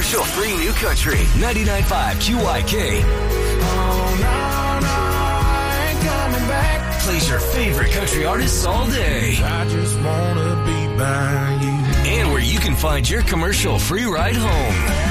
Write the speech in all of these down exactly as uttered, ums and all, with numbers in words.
Commercial free New Country, ninety-nine point five Q Y K. Oh, no, no, I ain't coming back. Plays your favorite country artists all day. I just wanna be by you. And where you can find your commercial free ride home.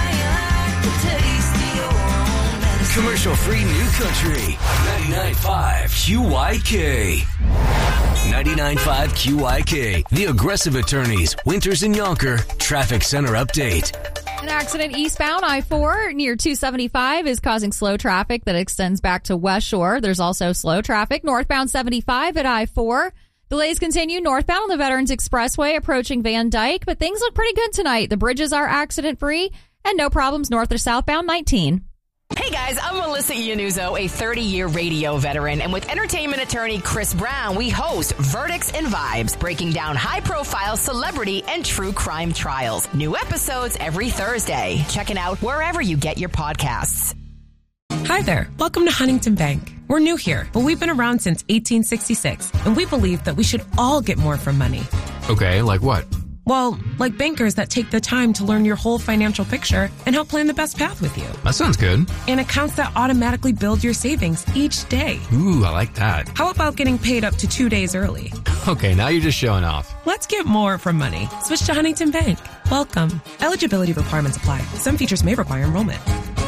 Commercial free New Country, ninety-nine point five Q Y K. ninety-nine point five Q Y K, The Aggressive Attorneys, Winters and Yonker, Traffic Center Update. An accident eastbound I four near two seventy-five is causing slow traffic that extends back to West Shore. There's also slow traffic northbound seventy-five at I four. Delays continue northbound on the Veterans Expressway approaching Van Dyke, but things look pretty good tonight. The bridges are accident-free and no problems north or southbound nineteen. Hey guys, I'm Melissa Iannuzzo, a thirty-year radio veteran, and with entertainment attorney Chris Brown, we host Verdicts and Vibes, breaking down high-profile celebrity and true crime trials. New episodes every Thursday. Check it out wherever you get your podcasts. Hi there. Welcome to Huntington Bank. We're new here, but we've been around since eighteen sixty-six, and we believe that we should all get more from money. Okay, like what? Well, like bankers that take the time to learn your whole financial picture and help plan the best path with you. That sounds good. And accounts that automatically build your savings each day. Ooh, I like that. How about getting paid up to two days early? Okay, now you're just showing off. Let's get more from money. Switch to Huntington Bank. Welcome. Eligibility requirements apply. Some features may require enrollment.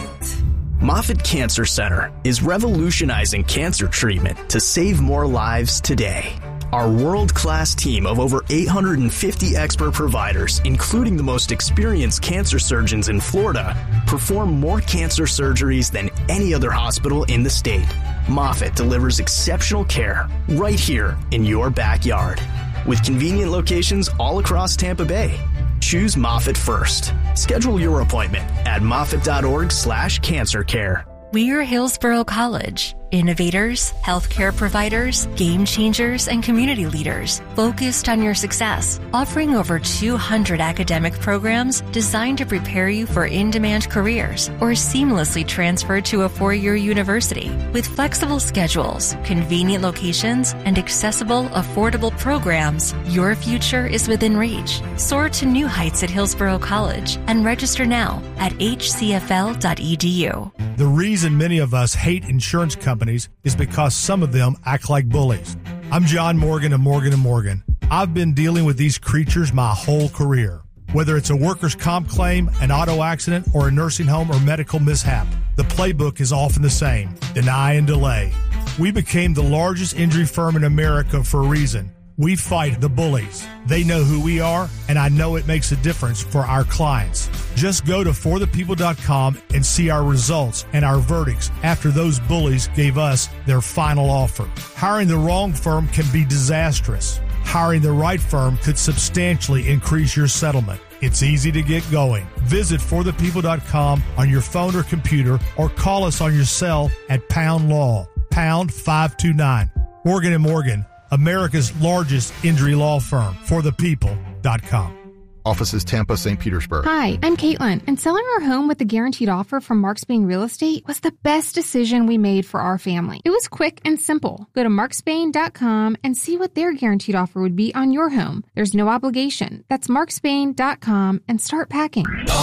Moffitt Cancer Center is revolutionizing cancer treatment to save more lives today. Our world-class team of over eight hundred fifty expert providers, including the most experienced cancer surgeons in Florida, perform more cancer surgeries than any other hospital in the state. Moffitt delivers exceptional care right here in your backyard, with convenient locations all across Tampa Bay. Choose Moffitt first. Schedule your appointment at moffitt.org slash cancer care. We're Hillsborough College. Innovators, healthcare providers, game changers, and community leaders focused on your success, offering over two hundred academic programs designed to prepare you for in-demand careers or seamlessly transfer to a four-year university. With flexible schedules, convenient locations, and accessible, affordable programs, your future is within reach. Soar to new heights at Hillsborough College and register now at h c f l dot e d u. The reason many of us hate insurance companies is because some of them act like bullies. I'm John Morgan of Morgan and Morgan. I've been dealing with these creatures my whole career. Whether it's a workers' comp claim, an auto accident, or a nursing home or medical mishap, the playbook is often the same: deny and delay. We became the largest injury firm in America for a reason. We fight the bullies. They know who we are, and I know it makes a difference for our clients. Just go to for the people dot com and see our results and our verdicts after those bullies gave us their final offer. Hiring the wrong firm can be disastrous. Hiring the right firm could substantially increase your settlement. It's easy to get going. Visit for the people dot com on your phone or computer, or call us on your cell at Pound Law, pound five two nine. Morgan and Morgan, America's largest injury law firm, for the people dot com. Offices Tampa, Saint Petersburg. Hi, I'm Caitlin, and selling our home with a guaranteed offer from Marks Bain Real Estate was the best decision we made for our family. It was quick and simple. Go to marks bain dot com and see what their guaranteed offer would be on your home. There's no obligation. That's marks bain dot com and start packing.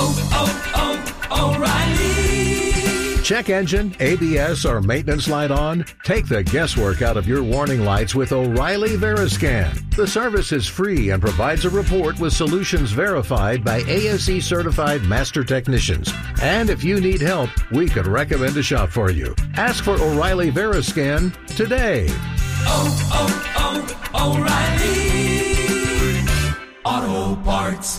Oh, oh, oh, O'Reilly. Check engine, A B S, or maintenance light on? Take the guesswork out of your warning lights with O'Reilly Veriscan. The service is free and provides a report with solutions verified by A S E certified master technicians. And if you need help, we could recommend a shop for you. Ask for O'Reilly Veriscan today. Oh, oh, oh, O'Reilly Auto Parts.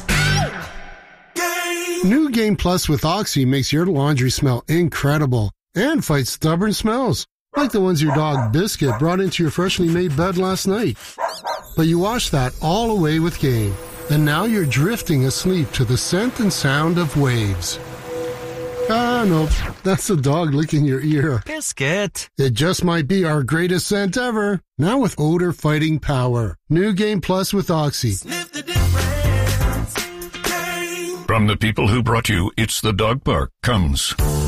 New Game Plus with Oxy makes your laundry smell incredible and fights stubborn smells, like the ones your dog Biscuit brought into your freshly made bed last night. But you wash that all away with Game, and now you're drifting asleep to the scent and sound of waves. Ah, nope, that's the dog licking your ear. Biscuit. It just might be our greatest scent ever, now with odor-fighting power. New Game Plus with Oxy. Sniff the difference. Game. From the people who brought you It's the Dog Park comes